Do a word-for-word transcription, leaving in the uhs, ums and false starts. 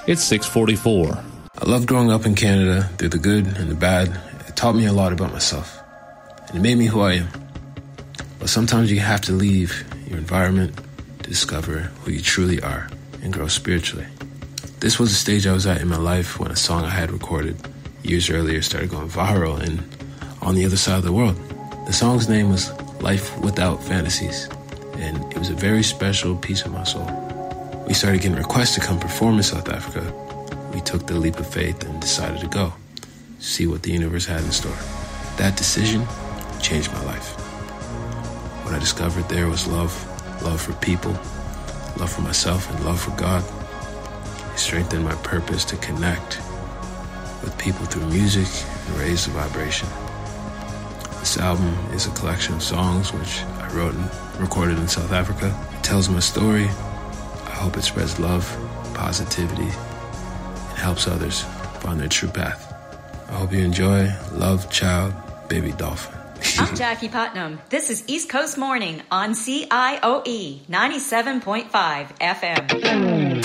It's six forty-four. I loved growing up in Canada through the good and the bad. It taught me a lot about myself, and it made me who I am. But sometimes you have to leave your environment to discover who you truly are and grow spiritually. This was the stage I was at in my life when a song I had recorded years earlier started going viral and on the other side of the world. The song's name was Life Without Fantasies, and it was a very special piece of my soul. We started getting requests to come perform in South Africa. We took the leap of faith and decided to go, see what the universe had in store. That decision changed my life. What I discovered there was love, love for people, love for myself, and love for God. It strengthened my purpose to connect with people through music and raise the vibration. This album is a collection of songs which I wrote and recorded in South Africa. It tells my story. I hope it spreads love, positivity, and helps others find their true path. I hope you enjoy. Love, Child, Baby Dolphin. I'm Jackie Putnam. This is East Coast Morning on C I O E ninety-seven point five F M.